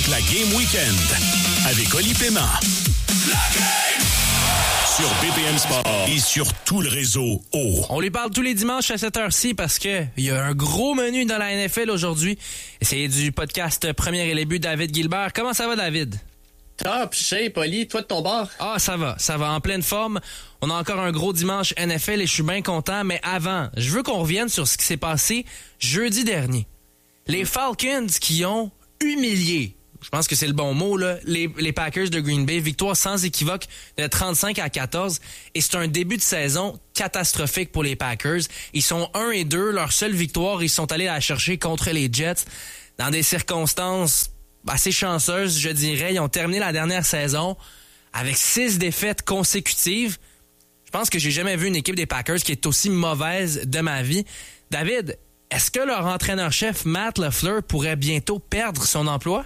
la Game Weekend avec Oli Paiement. La Game! Sur BPM Sport et sur tout le réseau O. On lui parle tous les dimanches à cette heure-ci parce que il y a un gros menu dans la NFL aujourd'hui. Et c'est du podcast Premier et les buts, David Gilbert. Comment ça va, David? Top, shape, Oli, toi de ton bord? Ah, ça va en pleine forme. On a encore un gros dimanche NFL et je suis bien content. Mais avant, je veux qu'on revienne sur ce qui s'est passé jeudi dernier. Les Falcons qui ont humilié, je pense que c'est le bon mot, là, les Packers de Green Bay. Victoire sans équivoque de 35-14. Et c'est un début de saison catastrophique pour les Packers. Ils sont 1-2. Leur seule victoire, ils sont allés la chercher contre les Jets dans des circonstances assez chanceuses, je dirais. Ils ont terminé la dernière saison avec 6 défaites consécutives. Je pense que j'ai jamais vu une équipe des Packers qui est aussi mauvaise de ma vie. David, est-ce que leur entraîneur-chef, Matt LaFleur, pourrait bientôt perdre son emploi?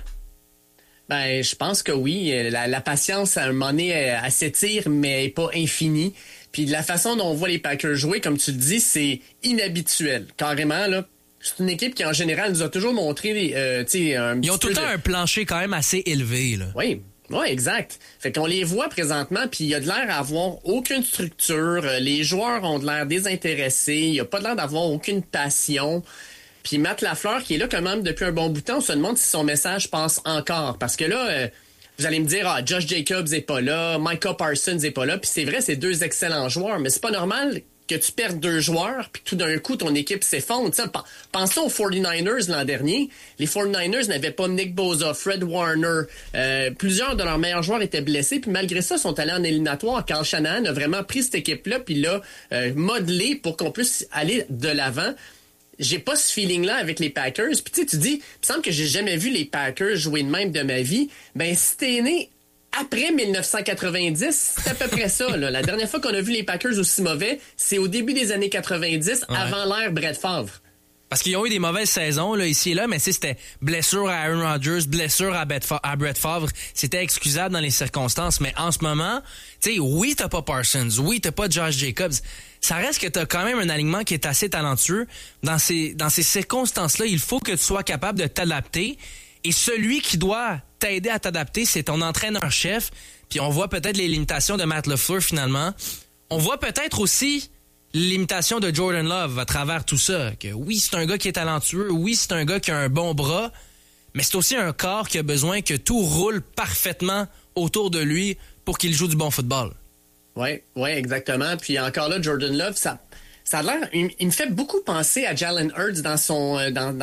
Ben, je pense que oui. La patience, à un moment donné, elle s'étire, mais elle n'est pas infinie. Puis de la façon dont on voit les Packers jouer, comme tu le dis, c'est inhabituel. Carrément, là. C'est une équipe qui, en général, nous a toujours montré, Ils ont tout le temps un plancher quand même assez élevé, là. Oui, exact. Fait qu'on les voit présentement, puis il y a de l'air à avoir aucune structure. Les joueurs ont de l'air désintéressés. Il n'y a pas de l'air d'avoir aucune passion. Puis Matt LaFleur, qui est là quand même depuis un bon bout de temps, on se demande si son message passe encore. Parce que là, vous allez me dire, Josh Jacobs est pas là, Micah Parsons est pas là. Puis c'est vrai, c'est 2 excellents joueurs, mais c'est pas normal que tu perdes 2 joueurs, puis tout d'un coup, ton équipe s'effondre. Pensons aux 49ers l'an dernier. Les 49ers n'avaient pas Nick Bosa, Fred Warner. Plusieurs de leurs meilleurs joueurs étaient blessés, puis malgré ça, sont allés en éliminatoire. Carl Shanahan a vraiment pris cette équipe-là, puis l'a modelé pour qu'on puisse aller de l'avant. J'ai pas ce feeling-là avec les Packers. Puis tu dis, il me semble que j'ai jamais vu les Packers jouer de même de ma vie. Ben, si t'es né après 1990, c'est à peu près ça. Là. La dernière fois qu'on a vu les Packers aussi mauvais, c'est au début des années 90, avant l'ère Brett Favre. Parce qu'ils ont eu des mauvaises saisons là, ici et là, mais c'était blessure à Aaron Rodgers, blessure à Brett Favre. C'était excusable dans les circonstances. Mais en ce moment, oui, t'as pas Parsons, oui, t'as pas Josh Jacobs. Ça reste que t'as quand même un alignement qui est assez talentueux. Dans ces circonstances-là, il faut que tu sois capable de t'adapter. Et celui qui doit t'aider à t'adapter, c'est ton entraîneur-chef. Puis on voit peut-être les limitations de Matt LaFleur finalement. On voit peut-être aussi les limitations de Jordan Love à travers tout ça. Que oui, c'est un gars qui est talentueux. Oui, c'est un gars qui a un bon bras. Mais c'est aussi un corps qui a besoin que tout roule parfaitement autour de lui pour qu'il joue du bon football. Oui, exactement. Puis encore là, Jordan Love, ça a l'air, il me fait beaucoup penser à Jalen Hurts dans son,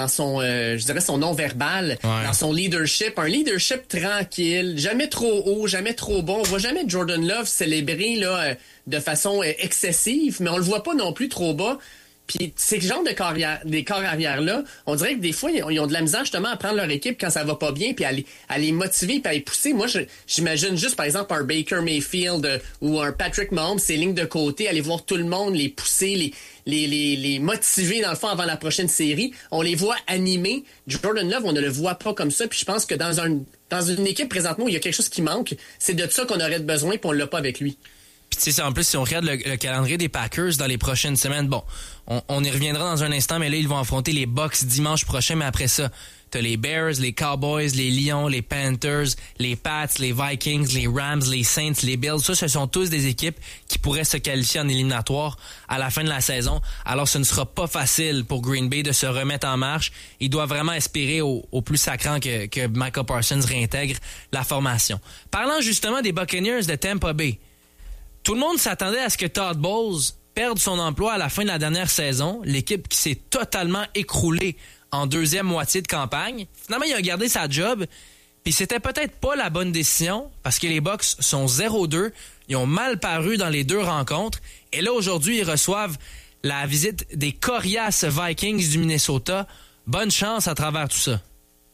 je dirais son non-verbal, dans son leadership. Un leadership tranquille, jamais trop haut, jamais trop bon. On voit jamais Jordan Love célébrer là de façon excessive, mais on le voit pas non plus trop bas. Puis ces genres des corps arrière-là, on dirait que des fois, ils ont de la misère justement à prendre leur équipe quand ça va pas bien, puis à les motiver, puis à les pousser. Moi, j'imagine juste, par exemple, un Baker Mayfield ou un Patrick Mahomes, ces lignes de côté, aller voir tout le monde, les pousser, les motiver, dans le fond, avant la prochaine série. On les voit animés. Jordan Love, on ne le voit pas comme ça, puis je pense que dans une équipe présentement où il y a quelque chose qui manque, c'est de ça qu'on aurait besoin, puis on l'a pas avec lui. Puis tu sais, en plus, si on regarde le calendrier des Packers dans les prochaines semaines, bon, on y reviendra dans un instant, mais là, ils vont affronter les Bucks dimanche prochain, mais après ça, t'as les Bears, les Cowboys, les Lions, les Panthers, les Pats, les Vikings, les Rams, les Saints, les Bills. Ça, ce sont tous des équipes qui pourraient se qualifier en éliminatoire à la fin de la saison. Alors, ce ne sera pas facile pour Green Bay de se remettre en marche. Il doit vraiment espérer au plus sacrant que Micah Parsons réintègre la formation. Parlant justement des Buccaneers de Tampa Bay, tout le monde s'attendait à ce que Todd Bowles perde son emploi à la fin de la dernière saison. L'équipe qui s'est totalement écroulée en deuxième moitié de campagne. Finalement, il a gardé sa job. Puis c'était peut-être pas la bonne décision parce que les Bucs sont 0-2. Ils ont mal paru dans les 2 rencontres. Et là, aujourd'hui, ils reçoivent la visite des coriaces Vikings du Minnesota. Bonne chance à travers tout ça.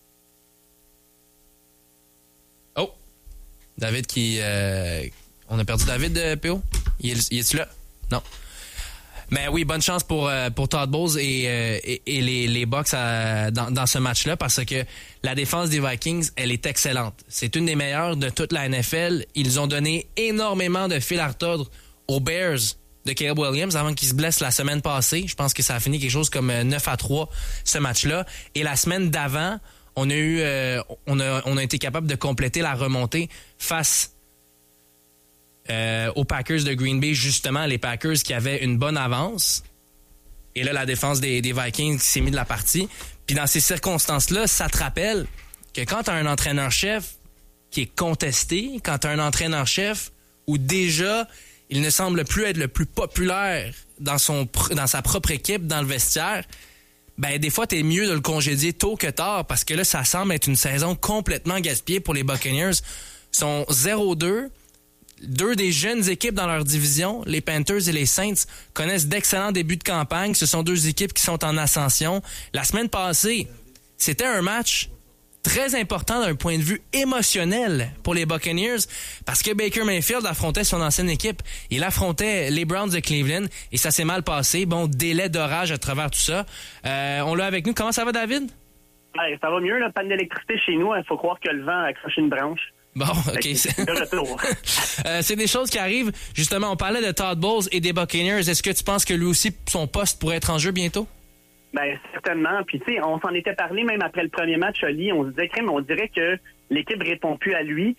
Oh! David qui... On a perdu David, PO? Il est-tu là? Non. Mais oui, bonne chance pour Todd Bowles et les Bucs dans ce match-là parce que la défense des Vikings, elle est excellente. C'est une des meilleures de toute la NFL. Ils ont donné énormément de fil à retordre aux Bears de Caleb Williams avant qu'il se blesse la semaine passée. Je pense que ça a fini quelque chose comme 9-3 ce match-là. Et la semaine d'avant, on a été capable de compléter la remontée face aux Packers de Green Bay, justement, les Packers qui avaient une bonne avance. Et là, la défense des Vikings s'est mis de la partie. Puis dans ces circonstances-là, ça te rappelle que quand tu as un entraîneur-chef qui est contesté, quand tu as un entraîneur-chef où déjà, il ne semble plus être le plus populaire dans sa propre équipe, dans le vestiaire, ben des fois, t'es mieux de le congédier tôt que tard parce que là, ça semble être une saison complètement gaspillée pour les Buccaneers. Ils sont 0-2. Deux des jeunes équipes dans leur division, les Panthers et les Saints, connaissent d'excellents débuts de campagne. Ce sont deux équipes qui sont en ascension. La semaine passée, c'était un match très important d'un point de vue émotionnel pour les Buccaneers parce que Baker Mayfield affrontait son ancienne équipe. Il affrontait les Browns de Cleveland et ça s'est mal passé. Bon, délai d'orage à travers tout ça. On l'a avec nous. Comment ça va, David? Ouais, ça va mieux, la panne d'électricité chez nous. Il faut croire que le vent a accroché une branche. Bon, OK. De retour. C'est des choses qui arrivent. Justement, on parlait de Todd Bowles et des Buccaneers. Est-ce que tu penses que lui aussi, son poste pourrait être en jeu bientôt? Ben certainement. Puis tu sais, on s'en était parlé même après le premier match, Oli. On se disait, on dirait que l'équipe répond plus à lui.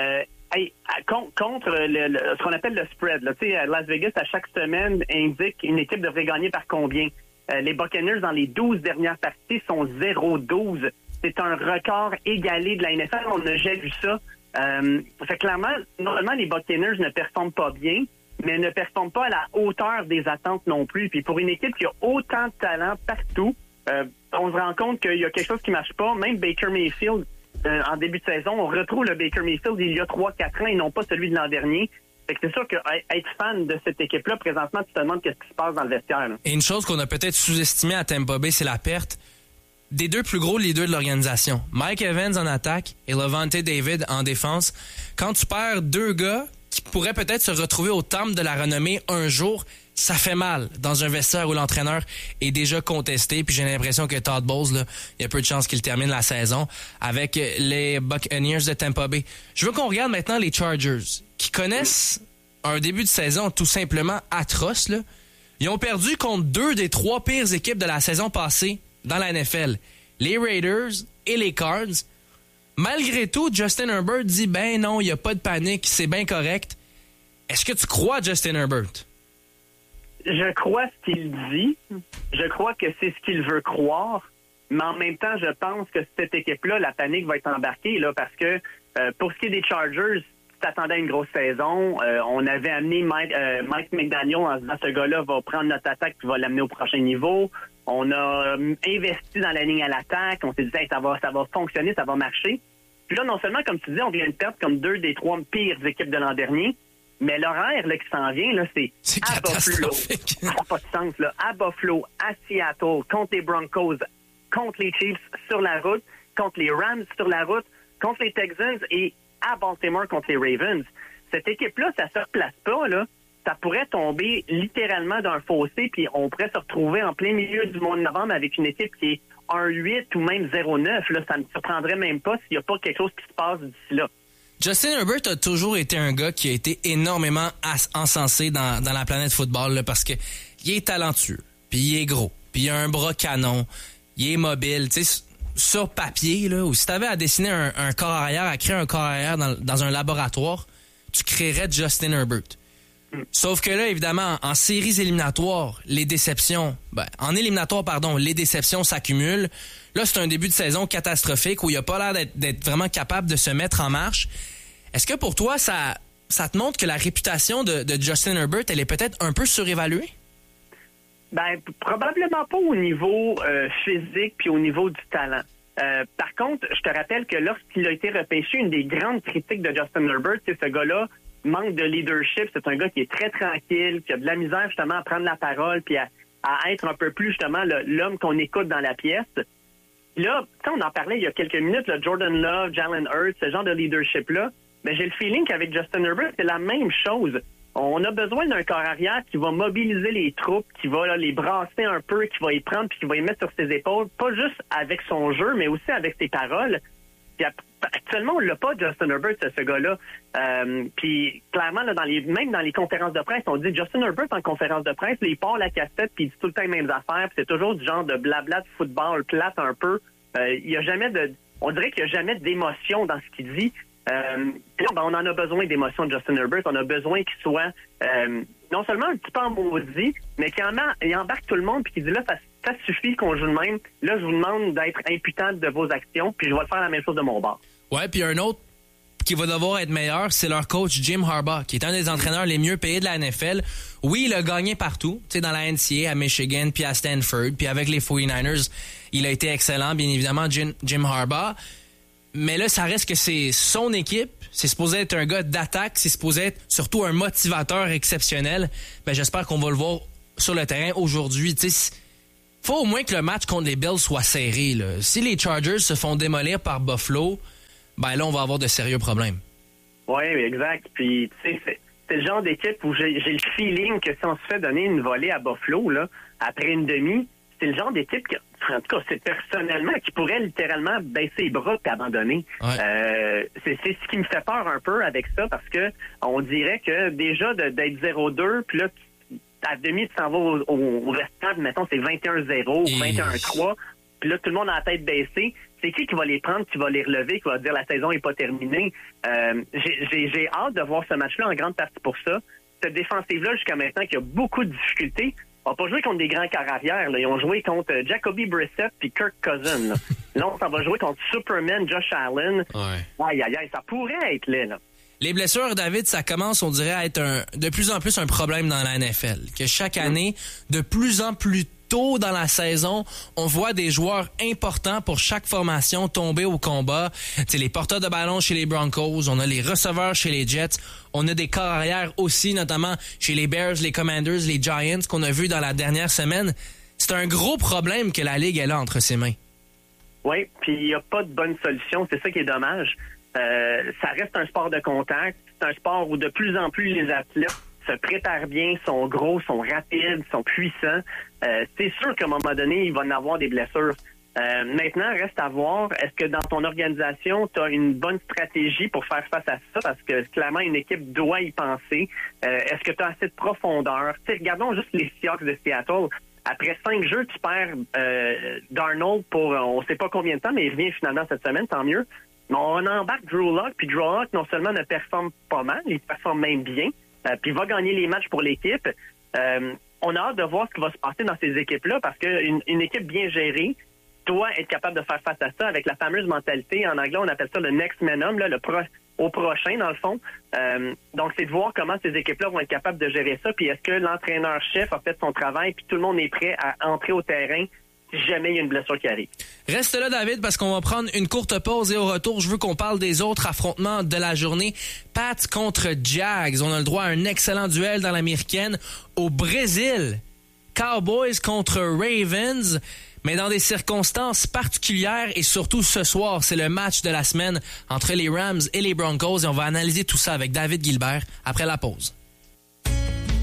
Contre ce qu'on appelle le spread. Là, tu sais, Las Vegas, à chaque semaine, indique une équipe devrait gagner par combien. Les Buccaneers, dans les 12 dernières parties, sont 0-12. C'est un record égalé de la NFL. On n'a jamais vu ça. Fait clairement, normalement, les Buccaneers ne performent pas bien, mais ne performent pas à la hauteur des attentes non plus. Puis pour une équipe qui a autant de talent partout, on se rend compte qu'il y a quelque chose qui marche pas. Même Baker Mayfield, en début de saison, on retrouve le Baker Mayfield il y a 3-4 ans et non pas celui de l'an dernier. Fait que c'est sûr que être fan de cette équipe-là, présentement, tu te demandes qu'est-ce qui se passe dans le vestiaire. Là. Et une chose qu'on a peut-être sous-estimée à Tampa Bay, c'est la perte des deux plus gros leaders de l'organisation. Mike Evans en attaque et Lavonte David en défense. Quand tu perds deux gars qui pourraient peut-être se retrouver au temple de la renommée un jour, ça fait mal dans un vestiaire où l'entraîneur est déjà contesté. Puis j'ai l'impression que Todd Bowles, là, il y a peu de chances qu'il termine la saison avec les Buccaneers de Tampa Bay. Je veux qu'on regarde maintenant les Chargers, qui connaissent un début de saison tout simplement atroce. Là. Ils ont perdu contre deux des trois pires équipes de la saison passée dans la NFL, les Raiders et les Cards. Malgré tout, Justin Herbert dit, ben non, il n'y a pas de panique, c'est bien correct. Est-ce que tu crois Justin Herbert? Je crois ce qu'il dit. Je crois que c'est ce qu'il veut croire. Mais en même temps, je pense que cette équipe-là, la panique va être embarquée là, parce que pour ce qui est des Chargers, tu t'attendais à une grosse saison. On avait amené Mike McDaniel en se disant, ce gars-là va prendre notre attaque et va l'amener au prochain niveau. On a investi dans la ligne à l'attaque. On s'est dit, hey, ça va fonctionner, ça va marcher. Puis là, non seulement, comme tu dis, on vient de perdre comme deux des trois pires équipes de l'an dernier, mais l'horaire là, qui s'en vient, là, c'est à Buffalo. Ça n'a pas de sens. Là. À Buffalo, à Seattle, contre les Broncos, contre les Chiefs sur la route, contre les Rams sur la route, contre les Texans et à Baltimore contre les Ravens. Cette équipe-là, ça ne se replace pas, là. Ça pourrait tomber littéralement d'un fossé, puis on pourrait se retrouver en plein milieu du mois de novembre avec une équipe qui est 1-8 ou même 0-9. Là, ça ne me surprendrait même pas s'il n'y a pas quelque chose qui se passe d'ici là. Justin Herbert a toujours été un gars qui a été énormément encensé dans la planète football là, parce que il est talentueux, puis il est gros, puis il a un bras canon, il est mobile. Tu sais, sur papier, là, ou si tu avais à dessiner un corps arrière, à créer un corps arrière dans un laboratoire, tu créerais Justin Herbert. Sauf que là, évidemment, en séries éliminatoires, les déceptions s'accumulent. Là, c'est un début de saison catastrophique où il n'a pas l'air d'être vraiment capable de se mettre en marche. Est-ce que pour toi, ça te montre que la réputation de Justin Herbert, elle est peut-être un peu surévaluée? Ben, probablement pas au niveau physique puis au niveau du talent. Par contre, je te rappelle que lorsqu'il a été repêché, une des grandes critiques de Justin Herbert, c'est ce gars-là manque de leadership. C'est un gars qui est très tranquille, qui a de la misère justement à prendre la parole puis à être un peu plus justement l'homme qu'on écoute dans la pièce. Là, on en parlait il y a quelques minutes, là, Jordan Love, Jalen Hurts, ce genre de leadership-là. Mais j'ai le feeling qu'avec Justin Herbert, c'est la même chose. On a besoin d'un corps arrière qui va mobiliser les troupes, qui va là, les brasser un peu, qui va les prendre puis qui va les mettre sur ses épaules, pas juste avec son jeu, mais aussi avec ses paroles. Puis actuellement, on l'a pas, Justin Herbert, ce gars-là. Puis clairement, là, même dans les conférences de presse, on dit Justin Herbert en conférence de presse, là, il part la cassette puis il dit tout le temps les mêmes affaires. Puis c'est toujours du genre de blabla de football plate un peu. Il y a jamais on dirait qu'il n'y a jamais d'émotion dans ce qu'il dit. Là, on en a besoin d'émotion de Justin Herbert. On a besoin qu'il soit non seulement un petit peu en maudit, mais qu'il embarque tout le monde puis qu'il dit là, ça suffit qu'on joue de même. Là, je vous demande d'être imputable de vos actions, puis je vais faire la même chose de mon bord. Ouais, puis un autre qui va devoir être meilleur, c'est leur coach Jim Harbaugh, qui est un des entraîneurs les mieux payés de la NFL. Oui, il a gagné partout, tu sais, dans la NCAA, à Michigan, puis à Stanford, puis avec les 49ers, il a été excellent, bien évidemment, Jim Harbaugh. Mais là, ça reste que c'est son équipe. C'est supposé être un gars d'attaque. C'est supposé être surtout un motivateur exceptionnel. Ben, j'espère qu'on va le voir sur le terrain aujourd'hui. Tu sais, faut au moins que le match contre les Bills soit serré, là. Si les Chargers se font démolir par Buffalo, ben là, on va avoir de sérieux problèmes. Oui, exact. Puis, tu sais, c'est le genre d'équipe où j'ai le feeling que si on se fait donner une volée à Buffalo, là, après une demi, c'est le genre d'équipe que, en tout cas, c'est personnellement, qui pourrait littéralement baisser les bras et abandonner. Ouais. C'est ce qui me fait peur un peu avec ça, parce que on dirait que déjà d'être 0-2, puis là, à demi, tu s'en vas au restant, mettons, c'est 21-0 ou 21-3, puis là, tout le monde a la tête baissée. C'est qui va les prendre, qui va les relever, qui va dire la saison n'est pas terminée? J'ai hâte de voir ce match-là en grande partie pour ça. Cette défensive-là, jusqu'à maintenant, qui a beaucoup de difficultés, on n'a pas joué contre des grands quarts arrière. Là. Ils ont joué contre Jacoby Brissett puis Kirk Cousins. Là, on s'en va jouer contre Superman, Josh Allen. Ouais. Aïe, ça pourrait être là. Les blessures, David, ça commence, on dirait, à être de plus en plus un problème dans la NFL. Que chaque année, de plus en plus tôt dans la saison, on voit des joueurs importants pour chaque formation tomber au combat. T'sais, les porteurs de ballon chez les Broncos, on a les receveurs chez les Jets, on a des corps arrière aussi, notamment chez les Bears, les Commanders, les Giants, qu'on a vu dans la dernière semaine. C'est un gros problème que la Ligue a entre ses mains. Oui, puis il n'y a pas de bonne solution. C'est ça qui est dommage. Ça reste un sport de contact. C'est un sport où de plus en plus les athlètes se préparent bien, sont gros, sont rapides, sont puissants. C'est sûr qu'à un moment donné, il va y en avoir des blessures. Maintenant, reste à voir, est-ce que dans ton organisation, tu as une bonne stratégie pour faire face à ça? Parce que clairement, une équipe doit y penser. Est-ce que tu as assez de profondeur? T'sais, regardons juste les Seahawks de Seattle. Après 5 jeux, tu perds Darnold pour on ne sait pas combien de temps, mais il revient finalement cette semaine, tant mieux. Mais on embarque Drew Lock, puis Drew Lock, non seulement ne performe pas mal, il performe même bien, puis il va gagner les matchs pour l'équipe. On a hâte de voir ce qui va se passer dans ces équipes-là, parce qu'une équipe bien gérée doit être capable de faire face à ça avec la fameuse mentalité. En anglais, on appelle ça le next man up, là, au prochain, dans le fond. Donc, c'est de voir comment ces équipes-là vont être capables de gérer ça, puis est-ce que l'entraîneur-chef a fait son travail, puis tout le monde est prêt à entrer au terrain si jamais il y a une blessure qui arrive. Reste là, David, parce qu'on va prendre une courte pause et au retour, je veux qu'on parle des autres affrontements de la journée. Pats contre Jags. On a le droit à un excellent duel dans l'américaine. Au Brésil, Cowboys contre Ravens, mais dans des circonstances particulières et surtout ce soir, c'est le match de la semaine entre les Rams et les Broncos et on va analyser tout ça avec David Gilbert après la pause.